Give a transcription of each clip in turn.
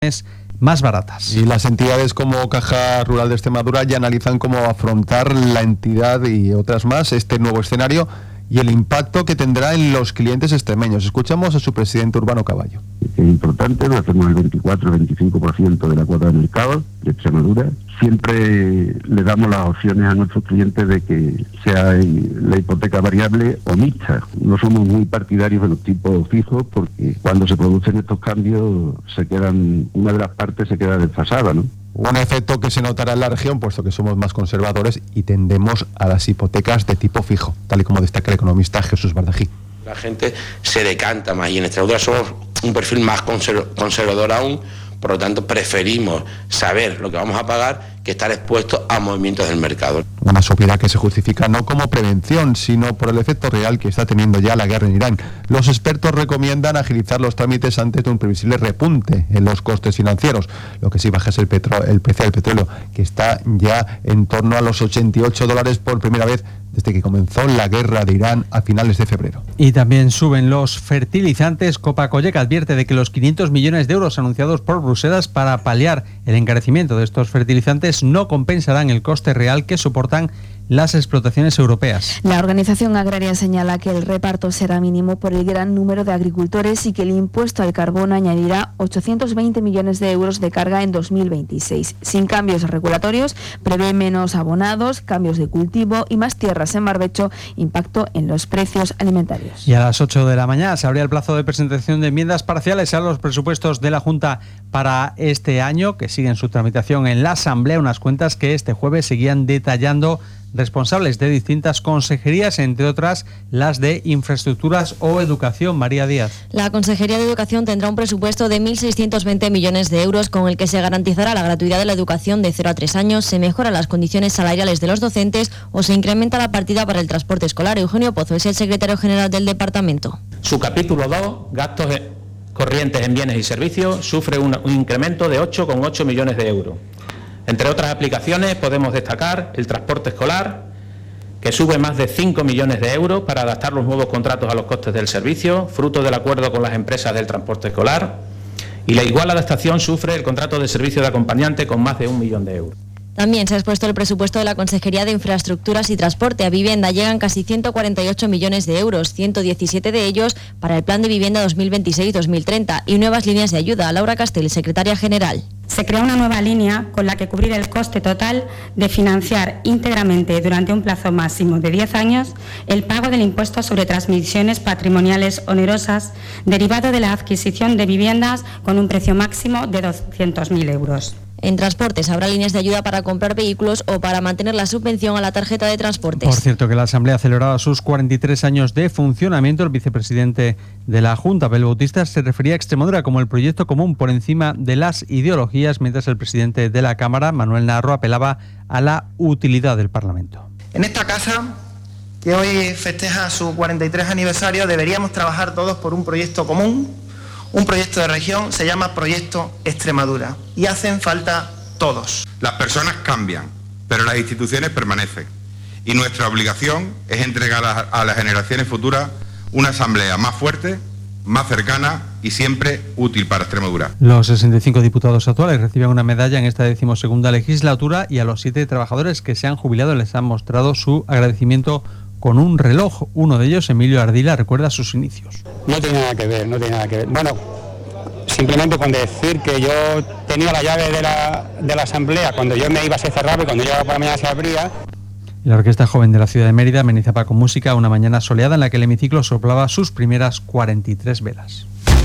más baratas. Y las entidades como Caja Rural de Extremadura ya analizan cómo afrontar la entidad y otras más este nuevo escenario y el impacto que tendrá en los clientes extremeños. Escuchamos a su presidente Urbano Caballo. Es importante, lo hacemos el 24-25% de la cuota de mercado de Extremadura. Siempre le damos las opciones a nuestros clientes de que sea la hipoteca variable o mixta. No somos muy partidarios de los tipos fijos porque cuando se producen estos cambios una de las partes se queda desfasada, ¿no? Un efecto que se notará en la región, puesto que somos más conservadores y tendemos a las hipotecas de tipo fijo, tal y como destaca el economista Jesús Bardají. La gente se decanta más y en Extremadura somos un perfil más conservador aún, por lo tanto preferimos saber lo que vamos a pagar que estar expuestos a movimientos del mercado. Una subida que se justifica no como prevención, sino por el efecto real que está teniendo ya la guerra en Irán. Los expertos recomiendan agilizar los trámites antes de un previsible repunte en los costes financieros. Lo que sí baja es el precio del petróleo, que está ya en torno a los $88 por primera vez desde que comenzó la guerra de Irán a finales de febrero. Y también suben los fertilizantes. Copacogeca advierte de que los 500 millones de euros anunciados por Bruselas para paliar el encarecimiento de estos fertilizantes no compensarán el coste real que soportan las explotaciones europeas. La organización agraria señala que el reparto será mínimo por el gran número de agricultores y que el impuesto al carbón añadirá 820 millones de euros de carga en 2026. Sin cambios regulatorios, prevé menos abonados, cambios de cultivo y más tierras en barbecho, impacto en los precios alimentarios. Y a las 8 de la mañana se abría el plazo de presentación de enmiendas parciales a los presupuestos de la Junta para este año, que siguen su tramitación en la Asamblea, unas cuentas que este jueves seguían detallando responsables de distintas consejerías, entre otras las de Infraestructuras o Educación. María Díaz. La Consejería de Educación tendrá un presupuesto de 1.620 millones de euros con el que se garantizará la gratuidad de la educación de 0 a 3 años, se mejoran las condiciones salariales de los docentes o se incrementa la partida para el transporte escolar. Eugenio Pozo es el secretario general del departamento. Su capítulo 2, gastos corrientes en bienes y servicios, sufre un incremento de 8,8 millones de euros. Entre otras aplicaciones podemos destacar el transporte escolar, que sube más de 5 millones de euros para adaptar los nuevos contratos a los costes del servicio, fruto del acuerdo con las empresas del transporte escolar, y la igual adaptación sufre el contrato de servicio de acompañante con más de 1 millón de euros. También se ha expuesto el presupuesto de la Consejería de Infraestructuras y Transporte. A vivienda llegan casi 148 millones de euros, 117 de ellos para el Plan de Vivienda 2026-2030 y nuevas líneas de ayuda. Laura Castel, secretaria general. Se crea una nueva línea con la que cubrir el coste total de financiar íntegramente durante un plazo máximo de 10 años el pago del impuesto sobre transmisiones patrimoniales onerosas derivado de la adquisición de viviendas con un precio máximo de 200.000 euros. En transportes habrá líneas de ayuda para comprar vehículos o para mantener la subvención a la tarjeta de transportes. Por cierto, que la Asamblea ha celebrado sus 43 años de funcionamiento. El vicepresidente de la Junta, Abel Bautista, se refería a Extremadura como el proyecto común por encima de las ideologías, mientras el presidente de la Cámara, Manuel Narro, apelaba a la utilidad del Parlamento. En esta casa, que hoy festeja su 43 aniversario, deberíamos trabajar todos por un proyecto común. Un proyecto de región, se llama Proyecto Extremadura y hacen falta todos. Las personas cambian, pero las instituciones permanecen y nuestra obligación es entregar a las generaciones futuras una asamblea más fuerte, más cercana y siempre útil para Extremadura. Los 65 diputados actuales reciben una medalla en esta 12ª legislatura y a los 7 trabajadores que se han jubilado les han mostrado su agradecimiento con un reloj. Uno de ellos, Emilio Ardila, recuerda sus inicios. No tiene nada que ver. Bueno, simplemente con decir que yo tenía la llave de la asamblea, cuando yo me iba se cerraba y cuando yo por la mañana se abría. La Orquesta Joven de la ciudad de Mérida amenizaba con música una mañana soleada en la que el hemiciclo soplaba sus primeras 43 velas.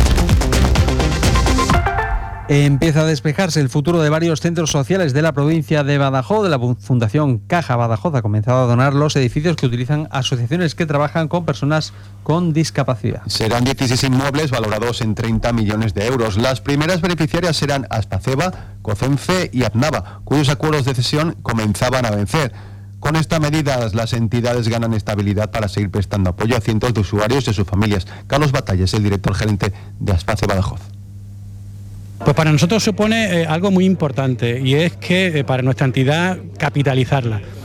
Empieza a despejarse el futuro de varios centros sociales de la provincia de Badajoz. La Fundación Caja Badajoz ha comenzado a donar los edificios que utilizan asociaciones que trabajan con personas con discapacidad. Serán 16 inmuebles valorados en 30 millones de euros. Las primeras beneficiarias serán Aspaceba, Cocenfe y Aznava, cuyos acuerdos de cesión comenzaban a vencer. Con esta medida, las entidades ganan estabilidad para seguir prestando apoyo a cientos de usuarios y a sus familias. Carlos Batalla es el director gerente de Aspace Badajoz. Pues para nosotros supone algo muy importante y es que para nuestra entidad capitalizarla.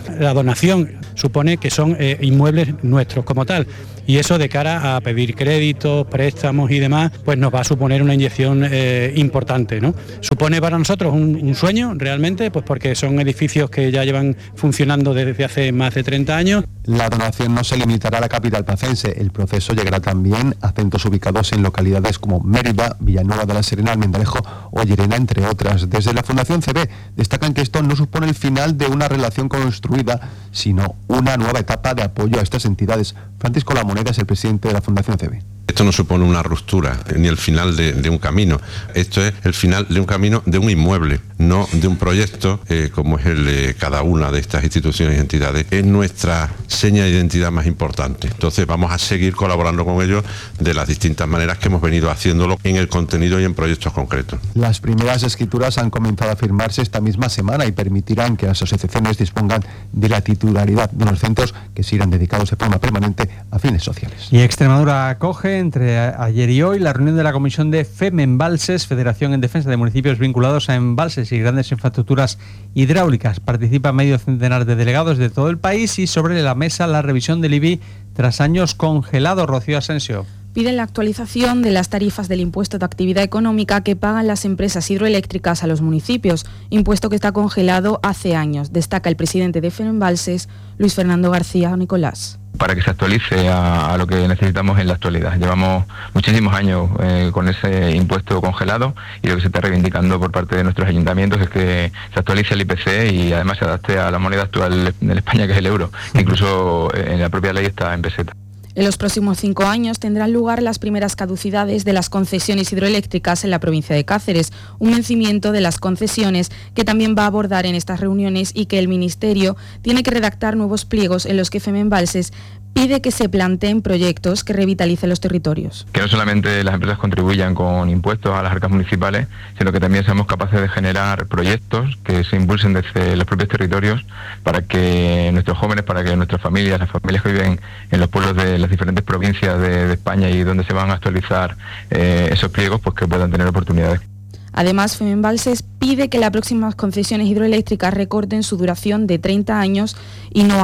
La donación supone que son inmuebles nuestros como tal, y eso de cara a pedir créditos, préstamos y demás, pues nos va a suponer una inyección importante, ¿no? Supone para nosotros un sueño realmente, pues porque son edificios que ya llevan funcionando desde hace más de 30 años. La donación no se limitará a la capital placense, el proceso llegará también a centros ubicados en localidades como Mérida, Villanueva de la Serena, Almendralejo o Llerena, entre otras. Desde la Fundación CB destacan que esto no supone el final de una relación construida, sino una nueva etapa de apoyo a estas entidades. Francisco Lamoneda es el presidente de la Fundación CB. Esto no supone una ruptura ni el final de un camino. Esto es el final de un camino de un inmueble, no de un proyecto como es el de cada una de estas instituciones y entidades. Es nuestra seña de identidad más importante. Entonces vamos a seguir colaborando con ellos de las distintas maneras que hemos venido haciéndolo en el contenido y en proyectos concretos. Las primeras escrituras han comenzado a firmarse esta misma semana y permitirán que las asociaciones dispongan de la titularidad de los centros que se irán dedicados de forma permanente a fines sociales. Y Extremadura acoge entre ayer y hoy la reunión de la Comisión de FEMENbalses, Federación en Defensa de Municipios Vinculados a Embalses y Grandes Infraestructuras Hidráulicas. Participa medio centenar de delegados de todo el país y sobre la mesa la revisión del IBI tras años congelados. Rocío Asensio. Piden la actualización de las tarifas del impuesto de actividad económica que pagan las empresas hidroeléctricas a los municipios, impuesto que está congelado hace años, destaca el presidente de FEMENbalses, Luis Fernando García Nicolás. Para que se actualice a lo que necesitamos en la actualidad. Llevamos muchísimos años con ese impuesto congelado y lo que se está reivindicando por parte de nuestros ayuntamientos es que se actualice el IPC y además se adapte a la moneda actual de España, que es el euro, que incluso en la propia ley está en peseta. En los próximos 5 años tendrán lugar las primeras caducidades de las concesiones hidroeléctricas en la provincia de Cáceres, un vencimiento de las concesiones que también va a abordar en estas reuniones y que el Ministerio tiene que redactar nuevos pliegos en los que FEMENbalses pide que se planteen proyectos que revitalicen los territorios. Que no solamente las empresas contribuyan con impuestos a las arcas municipales, sino que también seamos capaces de generar proyectos que se impulsen desde los propios territorios para que nuestros jóvenes, para que nuestras familias, las familias que viven en los pueblos de las diferentes provincias de España y donde se van a actualizar esos pliegos, pues que puedan tener oportunidades. Además, FEMENbalses pide que las próximas concesiones hidroeléctricas recorten su duración de 30 años y no a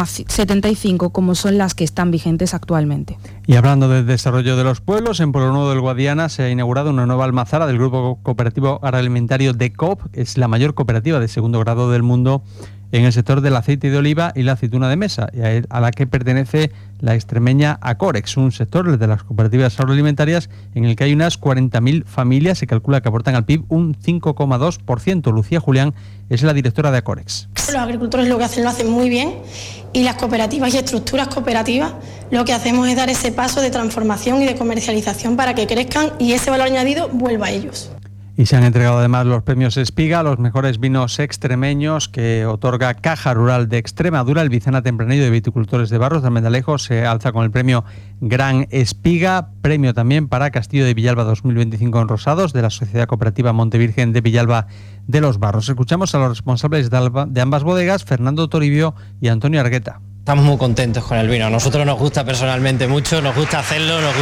75 como son las que están vigentes actualmente. Y hablando del desarrollo de los pueblos, en Pueblo Nuevo del Guadiana se ha inaugurado una nueva almazara del Grupo Cooperativo Agroalimentario de COOP. Es la mayor cooperativa de segundo grado del mundo en el sector del aceite de oliva y la aceituna de mesa, y a la que pertenece la extremeña Acorex, un sector, el de las cooperativas agroalimentarias, en el que hay unas 40.000 familias. Se calcula que aportan al PIB un 5,2%. Lucía Julián es la directora de Acorex. Los agricultores lo hacen muy bien, y las cooperativas y estructuras cooperativas lo que hacemos es dar ese paso de transformación y de comercialización para que crezcan y ese valor añadido vuelva a ellos. Y se han entregado además los premios Espiga, los mejores vinos extremeños que otorga Caja Rural de Extremadura. El Bizana Tempranillo de Viticultores de Barros de Almendralejo se alza con el premio Gran Espiga, premio también para Castillo de Villalba 2025 en Rosados de la Sociedad Cooperativa Montevirgen de Villalba de los Barros. Escuchamos a los responsables de ambas bodegas, Fernando Toribio y Antonio Argueta. Estamos muy contentos con el vino. A nosotros nos gusta personalmente mucho, nos gusta hacerlo, nos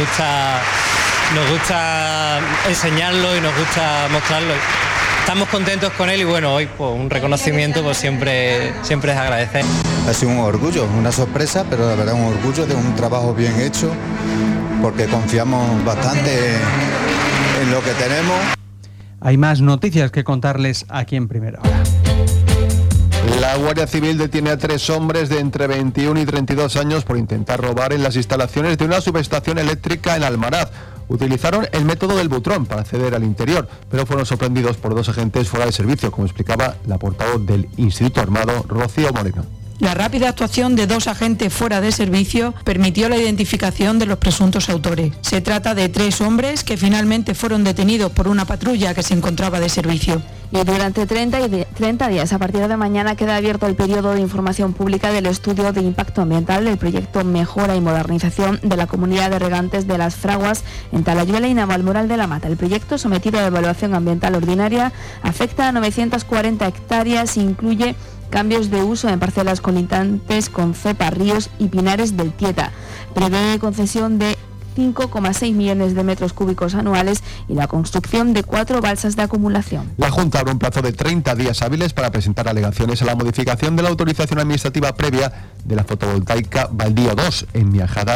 gusta enseñarlo y nos gusta mostrarlo. Estamos contentos con él y bueno, hoy pues, un reconocimiento pues siempre es agradecer. Ha sido un orgullo, una sorpresa, pero la verdad un orgullo de un trabajo bien hecho, porque confiamos bastante en lo que tenemos. Hay más noticias que contarles aquí en Primera Hora. La Guardia Civil detiene a 3 hombres de entre 21 y 32 años por intentar robar en las instalaciones de una subestación eléctrica en Almaraz. Utilizaron el método del butrón para acceder al interior, pero fueron sorprendidos por 2 agentes fuera de servicio, como explicaba la portavoz del Instituto Armado, Rocío Moreno. La rápida actuación de 2 agentes fuera de servicio permitió la identificación de los presuntos autores. Se trata de 3 hombres que finalmente fueron detenidos por una patrulla que se encontraba de servicio. Y durante 30 días, a partir de mañana, queda abierto el periodo de información pública del estudio de impacto ambiental del proyecto Mejora y Modernización de la Comunidad de Regantes de las Fraguas en Talayuela y Navalmoral de la Mata. El proyecto, sometido a evaluación ambiental ordinaria, afecta a 940 hectáreas e incluye cambios de uso en parcelas colindantes con cepa, ríos y pinares del Tieta. Prevé concesión de 5,6 millones de metros cúbicos anuales y la construcción de 4 balsas de acumulación. La Junta abre un plazo de 30 días hábiles para presentar alegaciones a la modificación de la autorización administrativa previa de la fotovoltaica Baldío 2 en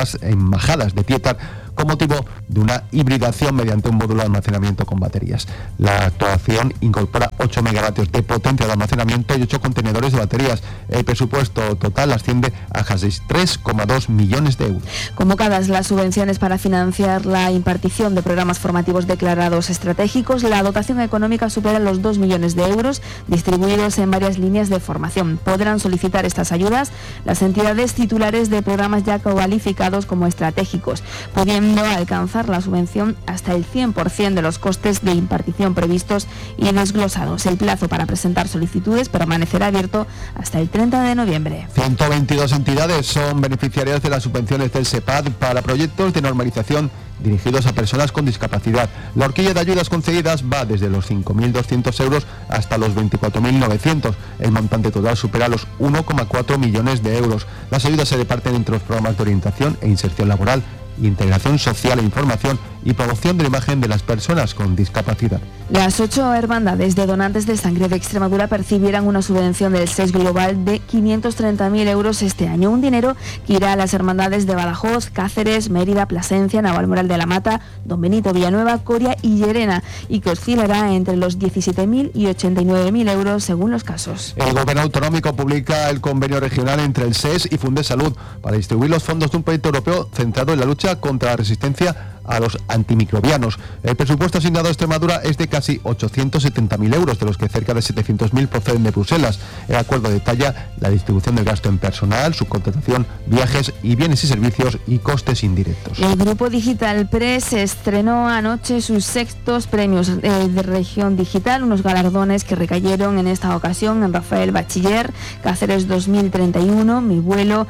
Majadas de Tietar, con motivo de una hibridación mediante un módulo de almacenamiento con baterías. La actuación incorpora 8 megavatios de potencia de almacenamiento y 8 contenedores de baterías. El presupuesto total asciende a casi 3,2 millones de euros. Convocadas las subvenciones para financiar la impartición de programas formativos declarados estratégicos, la dotación económica supera los 2 millones de euros, distribuidos en varias líneas de formación. Podrán solicitar estas ayudas las entidades titulares de programas ya cualificados como estratégicos, pudiendo alcanzar la subvención hasta el 100% de los costes de impartición previstos y desglosados. El plazo para presentar solicitudes permanecerá abierto hasta el 30 de noviembre. 122 entidades son beneficiarias de las subvenciones del SEPAD para proyectos de normalización dirigidos a personas con discapacidad. La horquilla de ayudas concedidas va desde los 5.200 euros hasta los 24.900. El montante total supera los 1,4 millones de euros. Las ayudas se reparten entre los programas de orientación e inserción laboral, integración social e información y promoción de la imagen de las personas con discapacidad. Las 8 hermandades de donantes de sangre de Extremadura percibirán una subvención del SES global de 530.000 euros este año, un dinero que irá a las hermandades de Badajoz, Cáceres, Mérida, Plasencia, Navalmoral de la Mata, Don Benito, Villanueva, Coria y Llerena, y que oscilará entre los 17.000 y 89.000 euros según los casos. El Gobierno autonómico publica el convenio regional entre el SES y Fundesalud para distribuir los fondos de un proyecto europeo centrado en la lucha contra la resistencia a los antimicrobianos. El presupuesto asignado a Extremadura es de casi 870.000 euros, de los que cerca de 700.000 proceden de Bruselas. El acuerdo detalla la distribución del gasto en personal, subcontratación, viajes y bienes y servicios y costes indirectos. El Grupo Digital Press estrenó anoche sus 6º premios de Región Digital, unos galardones que recayeron en esta ocasión en Rafael Bachiller, Cáceres 2031, Mi Vuelo,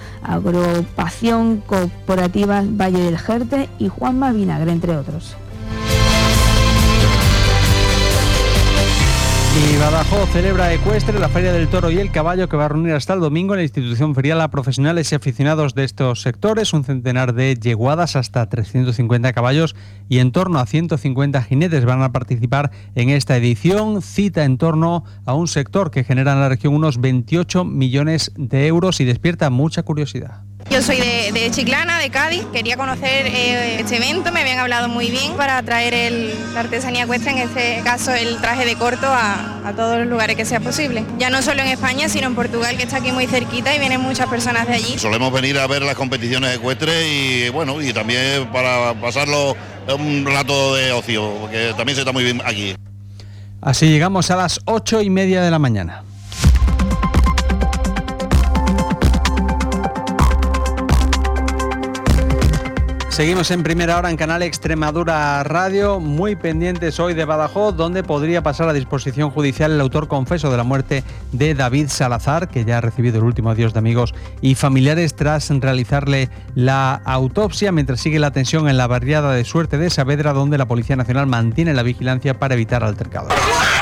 Agrupación Corporativa Valle del Jerte y Juanma Vinagre, entre otros. Y Badajoz celebra ecuestre la Feria del Toro y el Caballo, que va a reunir hasta el domingo en la institución ferial a profesionales y aficionados de estos sectores. Un centenar de yeguadas, hasta 350 caballos y en torno a 150 jinetes van a participar en esta edición. Cita en torno a un sector que genera en la región unos 28 millones de euros y despierta mucha curiosidad. Yo soy de Chiclana, de Cádiz. Quería conocer este evento, me habían hablado muy bien para traer la artesanía ecuestre, en este caso el traje de corto, a todos los lugares que sea posible. Ya no solo en España, sino en Portugal, que está aquí muy cerquita y vienen muchas personas de allí. Solemos venir a ver las competiciones ecuestres y bueno, y también para pasarlo un rato de ocio, porque también se está muy bien aquí. Así llegamos a las 8:30 de la mañana. Seguimos en Primera Hora en Canal Extremadura Radio, muy pendientes hoy de Badajoz, donde podría pasar a disposición judicial el autor confeso de la muerte de David Salazar, que ya ha recibido el último adiós de amigos y familiares tras realizarle la autopsia, mientras sigue la tensión en la barriada de Suerte de Saavedra, donde la Policía Nacional mantiene la vigilancia para evitar altercados.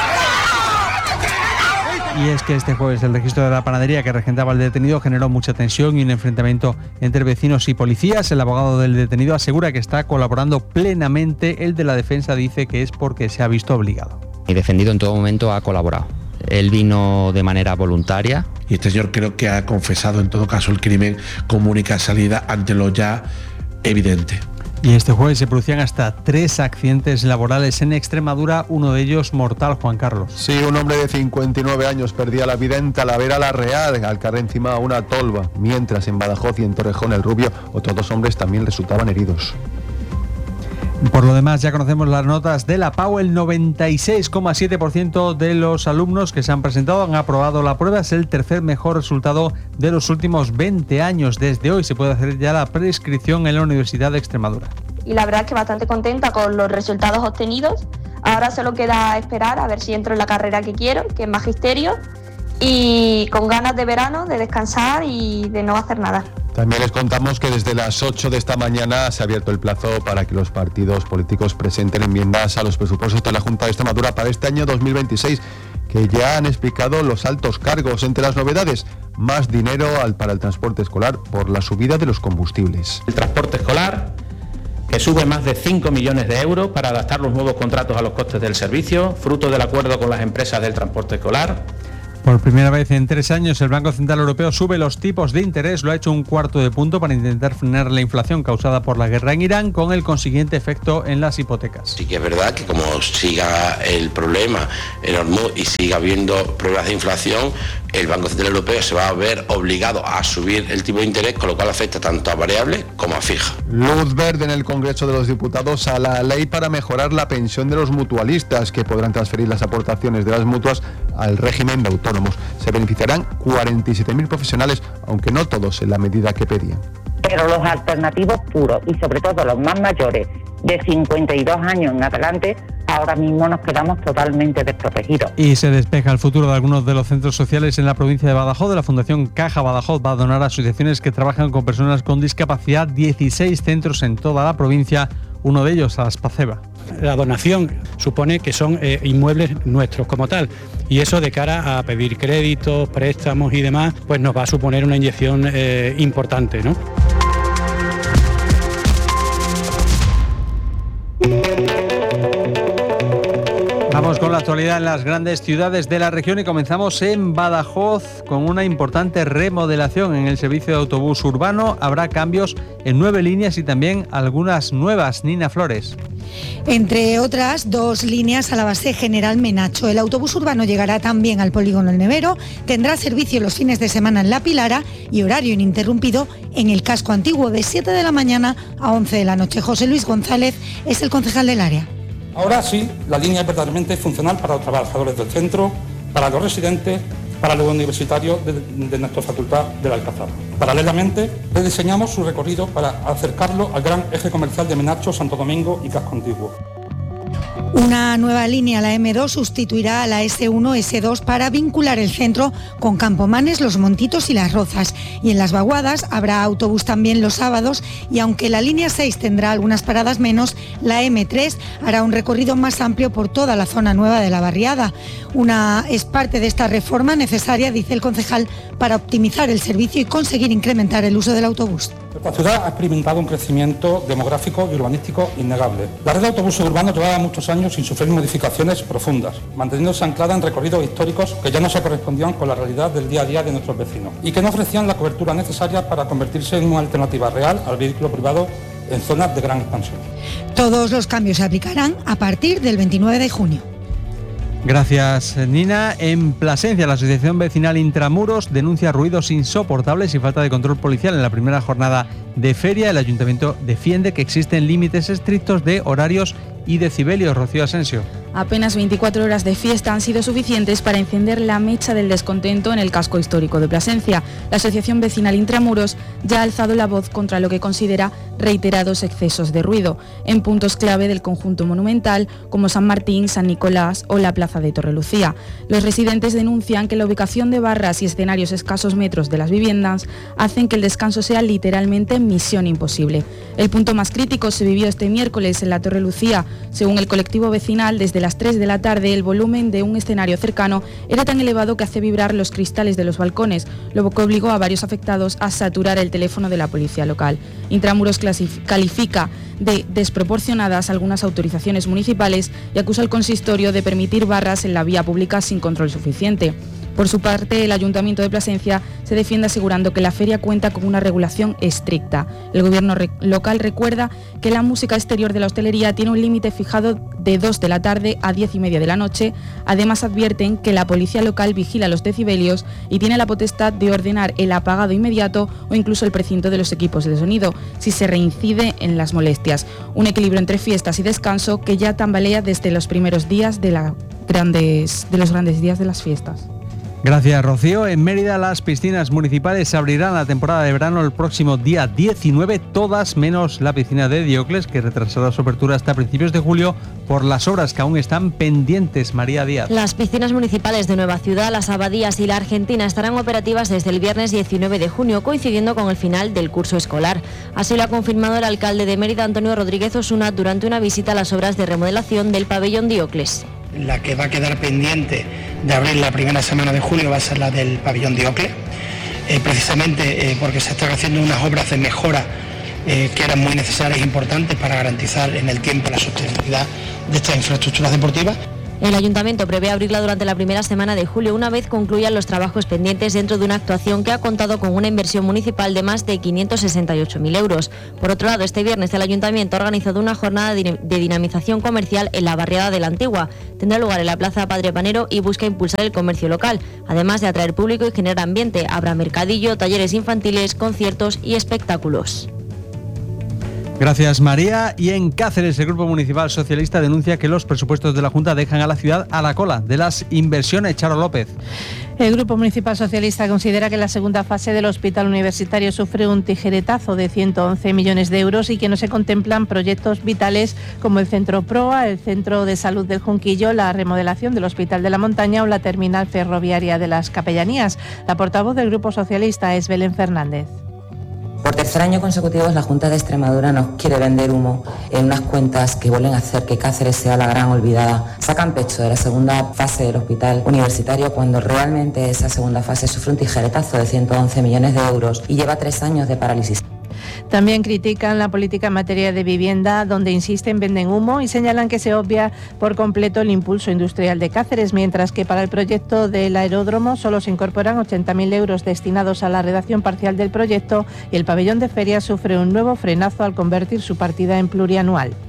Y es que este jueves el registro de la panadería que regentaba el detenido generó mucha tensión y un enfrentamiento entre vecinos y policías. El abogado del detenido asegura que está colaborando plenamente. El de la defensa dice que es porque se ha visto obligado. Mi defendido en todo momento ha colaborado. Él vino de manera voluntaria. Y este señor creo que ha confesado en todo caso el crimen como única salida ante lo ya evidente. Y este jueves se producían hasta 3 accidentes laborales en Extremadura, uno de ellos mortal, Juan Carlos. Sí, un hombre de 59 años perdía la vida en Talavera la Real al caer encima a una tolva, mientras en Badajoz y en Torrejón el Rubio otros 2 hombres también resultaban heridos. Por lo demás, ya conocemos las notas de la PAU. El 96,7% de los alumnos que se han presentado han aprobado la prueba. Es el tercer mejor resultado de los últimos 20 años. Desde hoy se puede hacer ya la prescripción en la Universidad de Extremadura. Y la verdad es que bastante contenta con los resultados obtenidos. Ahora solo queda esperar a ver si entro en la carrera que quiero, que es Magisterio, y con ganas de verano, de descansar y de no hacer nada. También les contamos que desde las 8 de esta mañana se ha abierto el plazo para que los partidos políticos presenten enmiendas a los presupuestos de la Junta de Extremadura para este año 2026, que ya han explicado los altos cargos. Entre las novedades, más dinero para el transporte escolar por la subida de los combustibles. El transporte escolar que sube más de 5 millones de euros para adaptar los nuevos contratos a los costes del servicio, fruto del acuerdo con las empresas del transporte escolar. Por primera vez en 3 años, el Banco Central Europeo sube los tipos de interés, lo ha hecho 1/4 punto para intentar frenar la inflación causada por la guerra en Irán, con el consiguiente efecto en las hipotecas. Sí que es verdad que como siga el problema en Hormuz y siga habiendo problemas de inflación, el Banco Central Europeo se va a ver obligado a subir el tipo de interés, con lo cual afecta tanto a variable como a fija. Luz verde en el Congreso de los Diputados a la ley para mejorar la pensión de los mutualistas, que podrán transferir las aportaciones de las mutuas al régimen de autónomos. Se beneficiarán 47.000 profesionales, aunque no todos en la medida que pedían. Pero los alternativos puros y sobre todo los más mayores, de 52 años en adelante, ahora mismo nos quedamos totalmente desprotegidos. Y se despeja el futuro de algunos de los centros sociales en la provincia de Badajoz. La Fundación Caja Badajoz va a donar a asociaciones que trabajan con personas con discapacidad 16 centros en toda la provincia, uno de ellos a Aspaceba. La donación supone que son inmuebles nuestros como tal, y eso de cara a pedir créditos, préstamos y demás, pues nos va a suponer una inyección importante, ¿no? Vamos con la actualidad en las grandes ciudades de la región y comenzamos en Badajoz con una importante remodelación en el servicio de autobús urbano. Habrá cambios en 9 líneas y también algunas nuevas. Nina Flores. Entre otras, 2 líneas a la base General Menacho. El autobús urbano llegará también al polígono El Nevero, tendrá servicio los fines de semana en La Pilara y horario ininterrumpido en el casco antiguo de 7 de la mañana a 11 de la noche. José Luis González es el concejal del área. Ahora sí, la línea es verdaderamente funcional para los trabajadores del centro, para los residentes, para los universitarios de nuestra facultad del Alcázar. Paralelamente, rediseñamos su recorrido para acercarlo al gran eje comercial de Menacho, Santo Domingo y Casco Antiguo. Una nueva línea, la M2, sustituirá a la S1, S2 para vincular el centro con Campomanes, Los Montitos y Las Rozas. Y en Las Vaguadas habrá autobús también los sábados y aunque la línea 6 tendrá algunas paradas menos, la M3 hará un recorrido más amplio por toda la zona nueva de la barriada. Es parte de esta reforma necesaria, dice el concejal, para optimizar el servicio y conseguir incrementar el uso del autobús. Nuestra ciudad ha experimentado un crecimiento demográfico y urbanístico innegable. La red de autobuses urbanos llevaba muchos años sin sufrir modificaciones profundas, manteniéndose anclada en recorridos históricos que ya no se correspondían con la realidad del día a día de nuestros vecinos y que no ofrecían la cobertura necesaria para convertirse en una alternativa real al vehículo privado en zonas de gran expansión. Todos los cambios se aplicarán a partir del 29 de junio. Gracias, Nina. En Plasencia, la Asociación Vecinal Intramuros denuncia ruidos insoportables y falta de control policial en la primera jornada de feria. El Ayuntamiento defiende que existen límites estrictos de horarios y decibelios. Rocío Asensio. Apenas 24 horas de fiesta han sido suficientes para encender la mecha del descontento en el casco histórico de Plasencia. La Asociación Vecinal Intramuros ya ha alzado la voz contra lo que considera reiterados excesos de ruido en puntos clave del conjunto monumental como San Martín, San Nicolás o la Plaza de Torrelucía. Los residentes denuncian que la ubicación de barras y escenarios a escasos metros de las viviendas hacen que el descanso sea literalmente misión imposible. El punto más crítico se vivió este miércoles en la Torrelucía. Según el colectivo vecinal, desde las 3 de la tarde el volumen de un escenario cercano era tan elevado que hace vibrar los cristales de los balcones, lo que obligó a varios afectados a saturar el teléfono de la policía local. Intramuros califica de desproporcionadas algunas autorizaciones municipales y acusa al consistorio de permitir barras en la vía pública sin control suficiente. Por su parte, el Ayuntamiento de Plasencia se defiende asegurando que la feria cuenta con una regulación estricta. El gobierno local recuerda que la música exterior de la hostelería tiene un límite fijado de 2 de la tarde a 10:30 de la noche. Además, advierten que la policía local vigila los decibelios y tiene la potestad de ordenar el apagado inmediato o incluso el precinto de los equipos de sonido, si se reincide en las molestias. Un equilibrio entre fiestas y descanso que ya tambalea desde los primeros días de los grandes días de las fiestas. Gracias, Rocío. En Mérida, las piscinas municipales se abrirán la temporada de verano el próximo día 19, todas menos la piscina de Diocles, que retrasará su apertura hasta principios de julio por las obras que aún están pendientes. María Díaz. Las piscinas municipales de Nueva Ciudad, Las Abadías y La Argentina estarán operativas desde el viernes 19 de junio, coincidiendo con el final del curso escolar. Así lo ha confirmado el alcalde de Mérida, Antonio Rodríguez Osuna, durante una visita a las obras de remodelación del pabellón Diocles. La que va a quedar pendiente de abrir la primera semana de julio va a ser la del pabellón Diocles, precisamente porque se están haciendo unas obras de mejora que eran muy necesarias e importantes para garantizar en el tiempo la sostenibilidad de estas infraestructuras deportivas. El Ayuntamiento prevé abrirla durante la primera semana de julio, una vez concluyan los trabajos pendientes dentro de una actuación que ha contado con una inversión municipal de más de 568.000 euros. Por otro lado, este viernes el Ayuntamiento ha organizado una jornada de dinamización comercial en la barriada de la Antigua. Tendrá lugar en la Plaza Padre Panero y busca impulsar el comercio local, además de atraer público y generar ambiente. Habrá mercadillo, talleres infantiles, conciertos y espectáculos. Gracias, María. Y en Cáceres, el Grupo Municipal Socialista denuncia que los presupuestos de la Junta dejan a la ciudad a la cola de las inversiones. Charo López. El Grupo Municipal Socialista considera que la segunda fase del Hospital Universitario sufre un tijeretazo de 111 millones de euros y que no se contemplan proyectos vitales como el Centro Proa, el Centro de Salud del Junquillo, la remodelación del Hospital de la Montaña o la terminal ferroviaria de las Capellanías. La portavoz del Grupo Socialista es Belén Fernández. Por tercer año consecutivo, la Junta de Extremadura nos quiere vender humo en unas cuentas que vuelven a hacer que Cáceres sea la gran olvidada. Sacan pecho de la segunda fase del hospital universitario cuando realmente esa segunda fase sufre un tijeretazo de 111 millones de euros y lleva 3 años de parálisis. También critican la política en materia de vivienda, donde insisten venden humo y señalan que se obvia por completo el impulso industrial de Cáceres, mientras que para el proyecto del aeródromo solo se incorporan 80.000 euros destinados a la redacción parcial del proyecto y el pabellón de ferias sufre un nuevo frenazo al convertir su partida en plurianual.